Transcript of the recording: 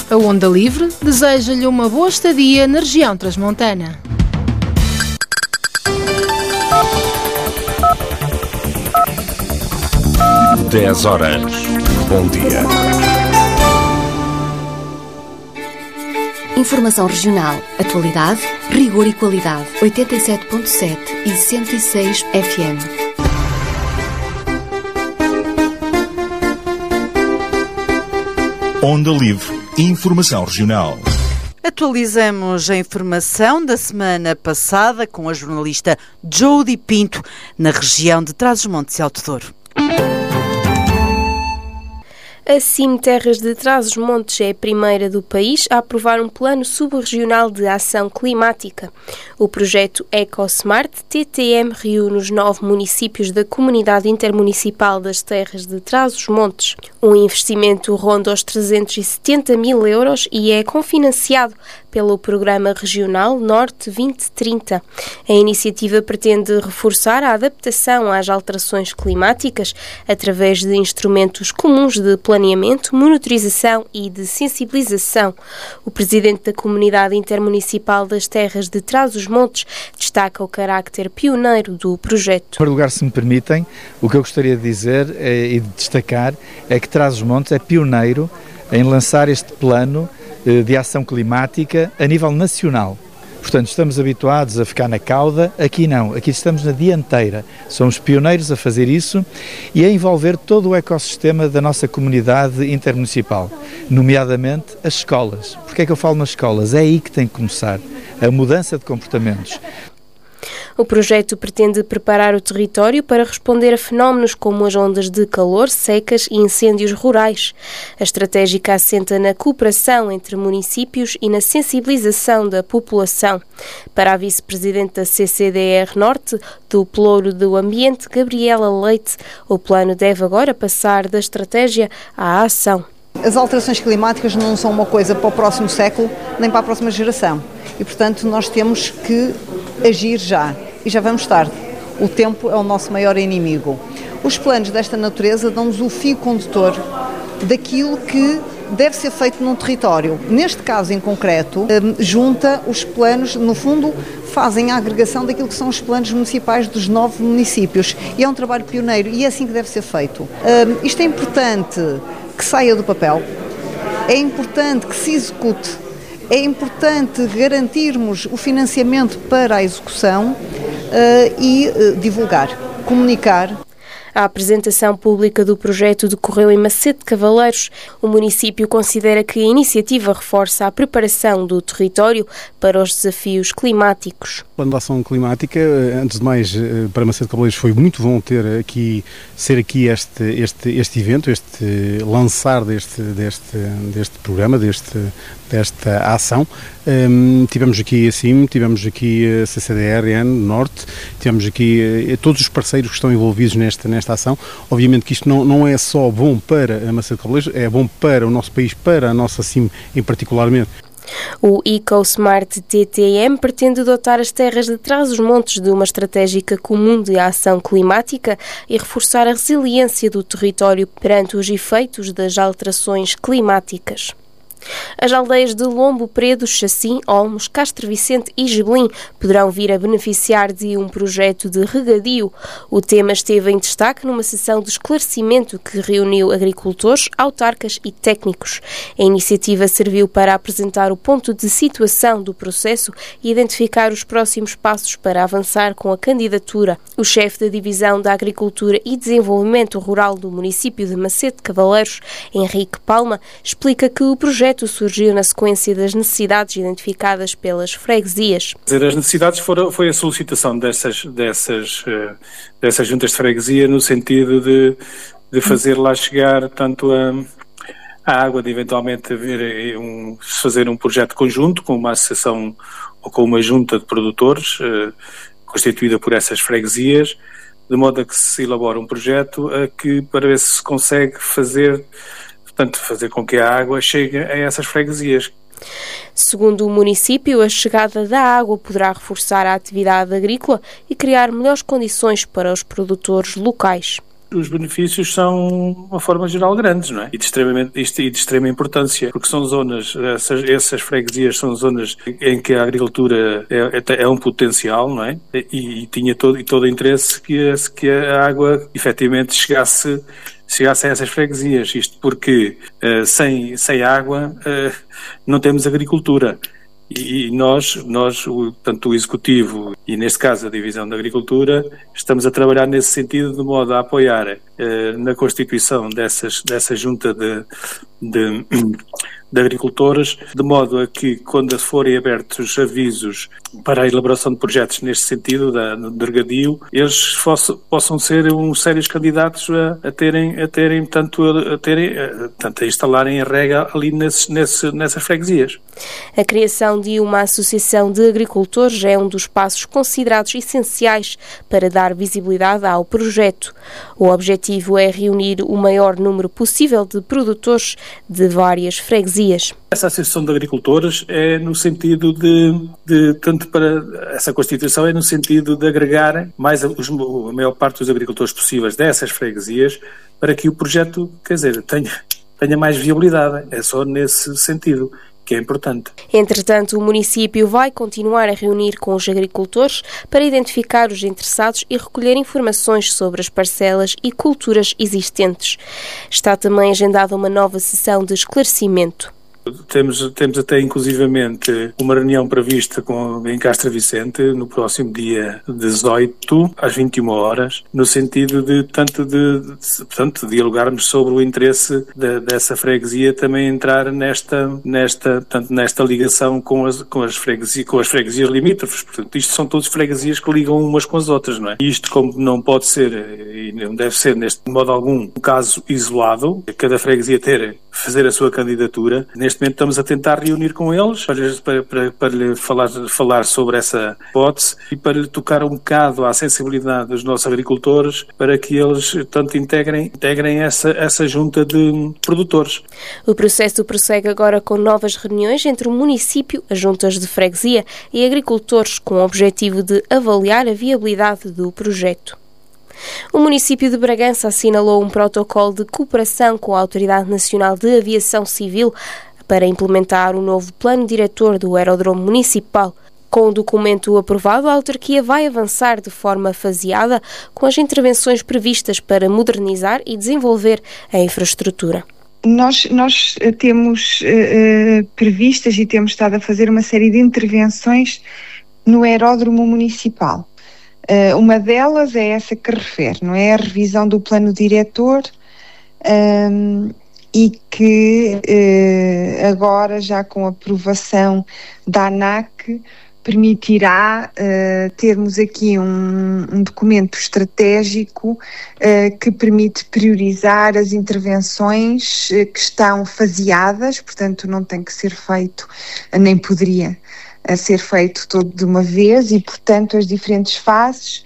A Onda Livre deseja-lhe uma boa estadia na região transmontana. Dez horas. Bom dia. Informação regional, atualidade, rigor e qualidade. 87.7 e 106 FM. Onda Livre. Informação regional. Atualizamos a informação da semana passada com a jornalista Jody Pinto, na região de Trás-os-Montes e Alto Douro. A CIM Terras de Trás-os-Montes é a primeira do país a aprovar um plano subregional de ação climática. O projeto EcoSmart TTM reúne os 9 municípios da Comunidade Intermunicipal das Terras de Trás-os-Montes. O investimento ronda os 370 mil euros e é cofinanciado pelo Programa Regional Norte 2030. A iniciativa pretende reforçar a adaptação às alterações climáticas através de instrumentos comuns de planeamento, monitorização e de sensibilização. O presidente da Comunidade Intermunicipal das Terras de Trás-os-Montes destaca o carácter pioneiro do projeto. Em primeiro lugar, se me permitem, o que eu gostaria de dizer e de destacar é que Trás-os-Montes é pioneiro em lançar este plano de ação climática a nível nacional. Portanto, estamos habituados a ficar na cauda, aqui não, aqui estamos na dianteira. Somos pioneiros a fazer isso e a envolver todo o ecossistema da nossa comunidade intermunicipal, nomeadamente as escolas. Porquê é que eu falo nas escolas? É aí que tem que começar a mudança de comportamentos. O projeto pretende preparar o território para responder a fenómenos como as ondas de calor, secas e incêndios rurais. A estratégia assenta na cooperação entre municípios e na sensibilização da população. Para a vice-presidente da CCDR Norte, do Pelouro do Ambiente, Gabriela Leite, o plano deve agora passar da estratégia à ação. As alterações climáticas não são uma coisa para o próximo século, nem para a próxima geração. E, portanto, nós temos que agir já. E já vamos tarde. O tempo é o nosso maior inimigo. Os planos desta natureza dão-nos o fio condutor daquilo que deve ser feito num território. Neste caso em concreto, junta os planos, no fundo, fazem a agregação daquilo que são os planos municipais dos 9 municípios. E é um trabalho pioneiro e é assim que deve ser feito. Isto é importante que saia do papel, é importante que se execute, é importante garantirmos o financiamento para a execução e divulgar, comunicar. A apresentação pública do projeto decorreu em Macete de Cavaleiros. O município considera que a iniciativa reforça a preparação do território para os desafios climáticos. O plano de ação climática, antes de mais, para Macete de Cavaleiros foi muito bom ser aqui este evento, lançar deste programa, desta ação. Tivemos aqui a CIM, tivemos aqui a CCDR Norte, tivemos aqui todos os parceiros que estão envolvidos nesta ação. Obviamente que isto não é só bom para a Macete de Cavaleiros, é bom para o nosso país, para a nossa CIM em particularmente. O EcoSmart TTM pretende dotar as terras de Trás-os-Montes de uma estratégia comum de ação climática e reforçar a resiliência do território perante os efeitos das alterações climáticas. As aldeias de Lombo Predo, Chacim, Olmos, Castro Vicente e Gebelim poderão vir a beneficiar de um projeto de regadio. O tema esteve em destaque numa sessão de esclarecimento que reuniu agricultores, autarcas e técnicos. A iniciativa serviu para apresentar o ponto de situação do processo e identificar os próximos passos para avançar com a candidatura. O chefe da Divisão da Agricultura e Desenvolvimento Rural do município de Macete de Cavaleiros, Henrique Palma, explica que o projeto surgiu na sequência das necessidades identificadas pelas freguesias. As necessidades foi a solicitação dessas juntas de freguesia no sentido de fazer lá chegar tanto a água, de eventualmente fazer um projeto conjunto com uma associação ou com uma junta de produtores constituída por essas freguesias, de modo a que se elabore um projeto para ver se consegue fazer com que a água chegue a essas freguesias. Segundo o município, a chegada da água poderá reforçar a atividade agrícola e criar melhores condições para os produtores locais. os benefícios são, de uma forma geral, grandes, não é? E de extrema importância, porque são zonas, essas freguesias são zonas em que a agricultura é um potencial, não é? E tinha todo o interesse que a água efetivamente chegasse a essas freguesias. Isto porque sem água não temos agricultura. E nós, tanto o Executivo e, neste caso, a Divisão da Agricultura, estamos a trabalhar nesse sentido de modo a apoiar na constituição dessa junta de agricultores, de modo a que, quando forem abertos avisos para a elaboração de projetos neste sentido, de regadio, eles possam ser sérios candidatos a instalarem a rega ali nessas freguesias. A criação de uma associação de agricultores é um dos passos considerados essenciais para dar visibilidade ao projeto. O objetivo é reunir o maior número possível de produtores de várias freguesias. Essa associação de agricultores é no sentido essa constituição é no sentido de agregar mais a maior parte dos agricultores possíveis dessas freguesias para que o projeto, tenha mais viabilidade. É só nesse sentido que é importante. Entretanto, o município vai continuar a reunir com os agricultores para identificar os interessados e recolher informações sobre as parcelas e culturas existentes. Está também agendada uma nova sessão de esclarecimento. Temos até inclusivamente uma reunião prevista em Castro Vicente no próximo dia 18 às 21 horas, no sentido de dialogarmos sobre o interesse dessa freguesia também entrar nesta ligação com as freguesias limítrofes. Portanto, isto são todas freguesias que ligam umas com as outras, não é? Isto, como não pode ser e não deve ser de modo algum um caso isolado, cada freguesia fazer a sua candidatura. Neste momento estamos a tentar reunir com eles para lhe falar sobre essa hipótese e para lhe tocar um bocado à sensibilidade dos nossos agricultores para que eles integrem essa junta de produtores. O processo prossegue agora com novas reuniões entre o município, as juntas de freguesia e agricultores com o objetivo de avaliar a viabilidade do projeto. O município de Bragança assinalou um protocolo de cooperação com a Autoridade Nacional de Aviação Civil para implementar o novo plano diretor do aeródromo municipal. Com o documento aprovado, a autarquia vai avançar de forma faseada com as intervenções previstas para modernizar e desenvolver a infraestrutura. Nós temos previstas e temos estado a fazer uma série de intervenções no aeródromo municipal. Uma delas é essa que refere, não é? A revisão do plano diretor e que agora, já com a aprovação da ANAC, permitirá termos aqui um documento estratégico que permite priorizar as intervenções que estão faseadas, portanto não tem que ser feito, nem poderia a ser feito todo de uma vez e, portanto, as diferentes fases